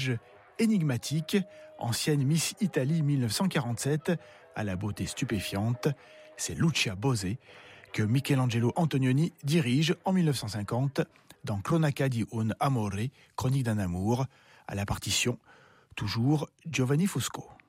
Énigmatique, ancienne Miss Italie 1947, à la beauté stupéfiante, c'est Lucia Bosé que Michelangelo Antonioni dirige en 1950 dans Cronaca di un amore, chronique d'un amour, à la partition, toujours Giovanni Fusco.